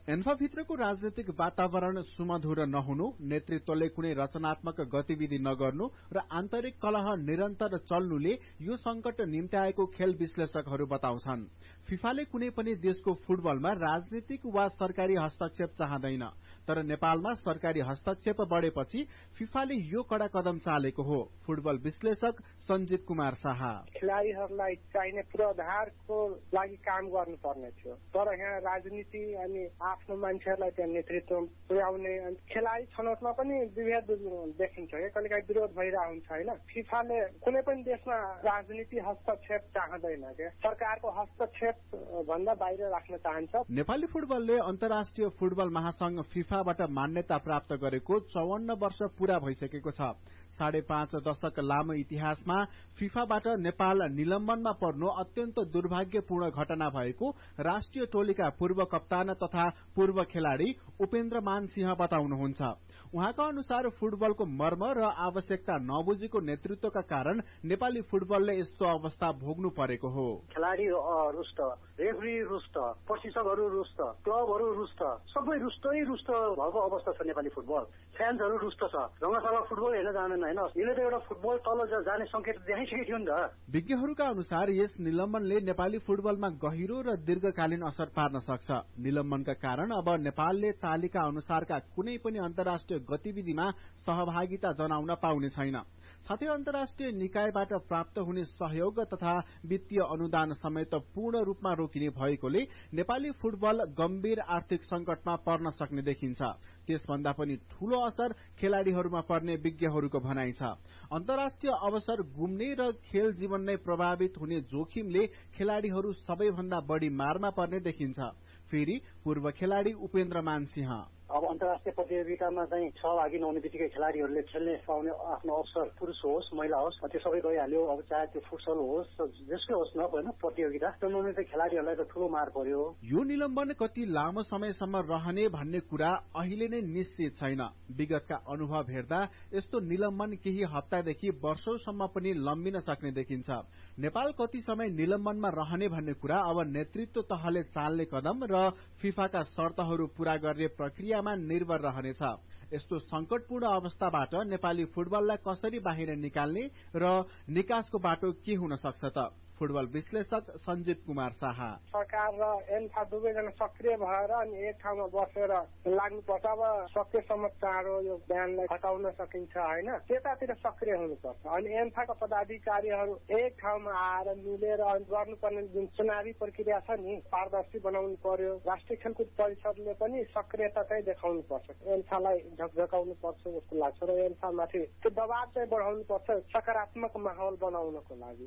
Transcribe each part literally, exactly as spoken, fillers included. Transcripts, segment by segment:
ANFA भित्रको राजनीतिक वातावरण सुमधुर नहुनु, नेतृत्वले कुनै रचनात्मक गतिविधि नगर्नु र आन्तरिक कलह निरन्तर चल्नुले यो संकट निम्त्याएको खेल विश्लेषकहरू बताउँछन्। फिफाले कुनै पनि देशको फुटबलमा राजनीतिक वा सरकारी हस्तक्षेप चाहदैन, तर नेपालमा सरकारी हस्तक्षेप बढेपछि फिफाले यो कड़ा कदम चालेको हो। फुटबल विश्लेषक संजीत कुमार शाह: खेलाड़ीहरूलाई चाहिने पूर्वाधारको लागि काम गर्नुपर्ने थियो, तर यहाँ राजनीति अनि आफ्नो मान्छेहरूलाई त्यहाँ नेतृत्व पुर्याउने खेलाडी छनौटमा पनि विभेद देखिन्छ है, कहिलेकाहीँ विरोध भइरहेको हुन्छ होइन। फिफाले कुनै पनि देशमा राजनीति हस्तक्षेप चाहँदैन के, सरकारको हस्तक्षेप भन्दा बाहिर राख्न चाहन्छ। नेपाली फुटबलले अन्तर्राष्ट्रिय फुटबल महासंघ फिफाबाट मान्यता प्राप्त गरेको चौवन्न वर्ष पूरा भइसकेको छ। साढे पाँच दशक लामो इतिहासमा फिफाबाट नेपाल निलम्बनमा पर्नु अत्यन्त दुर्भाग्यपूर्ण घटना भएको राष्ट्रिय टोलीका पूर्व कप्तान तथा पूर्व खेलाड़ी उपेन्द्र मान सिंह बताउनुहुन्छ। उहाँका अनुसार फुटबलको मर्म र आवश्यकता नबुझेको नेतृत्वका कारण नेपाली फुटबलले यस्तो अवस्था भोग्नु परेको हो। खेलाड़ी रुष्ट, रेफ्री रुष्ट, प्रशिक्षकहरू रुष्ट, क्लबहरू रुष्ट, सबै रुष्टै रुष्ट भएको अवस्था छ नेपाली फुटबल। फ्यान्सहरू रुष्ट छ, रंगशाला फुटबल हेर्न जाँदैन होइन। यसले त एउटा फुटबल तल जाने संकेत देखाइसकेको थियो नि त। विज्ञहरूका अनुसार यस निलम्बनले नेपाली फुटबलमा गहिरो र दीर्घकालीन असर पार्न सक्छ। निलम्बनका कारण अब नेपालले तालिका अनुसारका कुनै पनि अन्तर्राष्ट्रिय गतिविधिमा सहभागिता जनाउन पाउने छैन। साथै अन्तर्राष्ट्रिय निकायबाट प्राप्त हुने सहयोग तथा वित्तीय अनुदान समेत पूर्ण रूपमा रोकिने भएकोले नेपाली फुटबल गम्भीर आर्थिक संकटमा पर्न सक्ने देखिन्छ। त्यसभन्दा पनि ठूलो असर खेलाड़ीहरूमा पर्ने विज्ञहरूको भनाइ छ। अन्तर्राष्ट्रिय अवसर गुम्ने र खेल जीवन नै प्रभावित हुने जोखिमले खेलाड़ीहरू सबैभन्दा बढ़ी मारमा पर्ने देखिन्छ। फेरि पूर्व खेलाड़ी उपेन्द्र मान सिंह: अब अन्तर्राष्ट्रिय प्रतियोगितामा चाहिँ सहभागी नहुने बित्तिकै खेलाड़ीहरूले खेल्ने पाउने आफ्नो अवसर पुरुष होस् महिला होस् त्यो सबै गइहाल्यो। अब चाहे त्यो फुटसल होस् जसकै होस् न होइन प्रतियोगिता, त्यसमा चाहिँ खेलाड़ीहरूलाई त ठूलो मार पर्यो। यो निलम्बन कति लामो समयसम्म रहने भन्ने कुरा अहिले नै निश्चित छैन। विगतका अनुभव हेर्दा यस्तो निलम्बन केही हप्तादेखि वर्षौसम्म पनि लम्बिन सक्ने देखिन्छ। नेपाल कति समय निलम्बनमा रहने भन्ने कुरा अब नेतृत्व तहले चाल्ने कदम र फिफाका शर्तहरू पूरा गर्ने प्रक्रियामा निर्भर रहनेछ। यस्तो संकटपूर्ण अवस्थाबाट नेपाली फुटबललाई कसरी बाहिर निकाल्ने र निकासको बाटो के हुन सक्छ त? फुटबल विश्लेषक संजीत कुमार शाह: सरकार र एन्फा दुवैजना सक्रिय भएर अनि एक ठाउँमा बसेर लाग्नुपर्छ। अब सकेसम्म चाँडो यो ब्यानलाई हटाउन सकिन्छ होइन, त्यतातिर सक्रिय हुनुपर्छ। अनि एन्फाका पदाधिकारीहरू एक ठाउँमा आएर मिलेर गर्नुपर्ने जुन चुनावी प्रक्रिया छ नि पारदर्शी बनाउनु पर्यो। राष्ट्रिय खेलकुद परिषदले पनि सक्रियता चाहिँ देखाउनु पर्छ, एन्फालाई झकझकाउनु पर्छ जस्तो लाग्छ र एन्फामाथि त्यो दबाव चाहिँ बढाउनु पर्छ सकारात्मक माहौल बनाउनको लागि।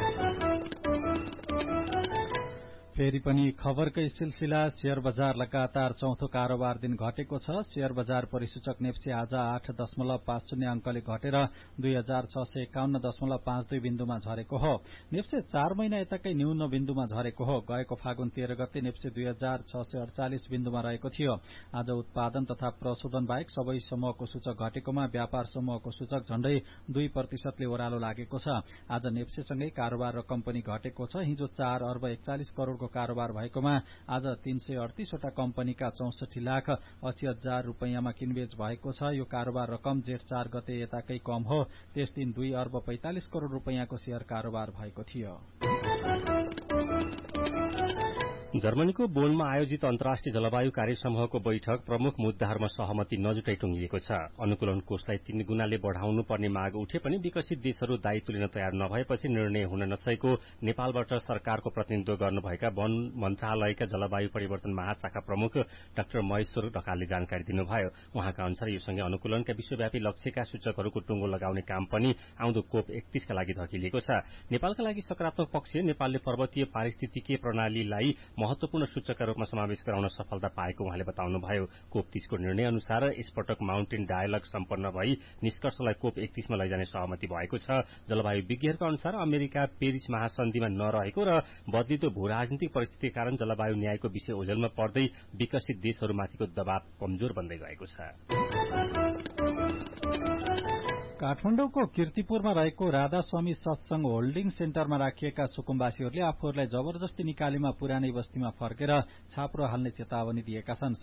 फेरि पनि खबरकै सिलसिला। शेयर बजार लगातार चौथो कारोबार दिन घटेको छ। शेयर बजार परिसूचक नेप्से आज आठ दशमलव पाँच शून्य अंकले घटेर दुई हजार छ सय एकाउन्न दशमलव पाँच दुई बिन्दुमा झरेको हो। नेप्से चार महिना यताकै न्यून बिन्दुमा झरेको हो। गएको फागुन तेह्र गते नेप्से दुई हजार छ सय अडचालिस बिन्दुमा रहेको थियो। आज उत्पादन तथा प्रशोधन बाहेक सबै समूहको सूचक घटेकोमा व्यापार समूहको सूचक झण्डै दुई प्रतिशतले ओह्रालो लागेको छ। आज नेप्सेसँगै कारोबार रकम पनि घटेको छ। हिजो चार अर्ब एकचालिस करोड़ कारोबार भएकोमा आज तीन सय अडतीसवटा कम्पनीका चौसठी लाख अस्सी हजार रूपियाँमा किनबेच भएको छ। यो कारोबार रकम जेठ चार गते यताकै कम हो। त्यस दिन दुई अर्ब पैंतालिस करोड़ रूपियाँको शेयर कारोबार भएको थियो। जर्मनीको बोनमा आयोजित अन्तर्राष्ट्रिय जलवायु कार्य समूहको बैठक प्रमुख मुद्दाहरूमा सहमति नजुटाइ टुंगिएको छ। अनुकूलन कोषलाई तीन गुणाले बढ़ाउनु पर्ने माग उठे पनि विकसित देशहरू दायित्व लिन तयार नभएपछि निर्णय हुन नसकेको नेपालबाट सरकारको प्रतिनिधित्व गर्नुभएका वन मन्त्रालयका जलवायु परिवर्तन महाशाखा प्रमुख डाक्टर महेश्वर ढकालले जानकारी दिनुभयो। उहाँका अनुसार यो सँगै अनुकूलनका विश्वव्यापी लक्ष्यका सूचकहरूको टुंगो लगाउने काम पनि आउँदो कोप एकतीसका लागि धकिलिएको छ। नेपालका लागि सकारात्मक पक्ष नेपालले पर्वतीय पारिस्थितिकीय प्रणालीलाई महत्वपूर्ण सूचकका रूपमा समावेश गराउन सफलता पाएको उहाँले बताउनुभयो। कोप तीसको निर्णय अनुसार यसपटक माउन्टेन डायलग सम्पन्न भई निष्कर्षलाई कोप एकतीसमा लैजाने सहमति भएको छ। जलवायु विज्ञहरूका अनुसार अमेरिका पेरिस महासन्धिमा नरहेको र बदलिदो भू राजनीतिक परिस्थितिका कारण जलवायु न्यायको विषय ओझेलमा पर्दै विकसित देशहरूमाथिको दबाव कमजोर बन्दै गएको छ। काठमाडौँको कीर्तिपुरमा रहेको राधास्वामी सत्संग होल्डिङ सेन्टरमा राखिएका सुकुम्बासीहरूले आफूहरूलाई जबरजस्ती निकालीमा पुरानै बस्तीमा फर्केर छाप्रो हाल्ने चेतावनी दिएका छन्।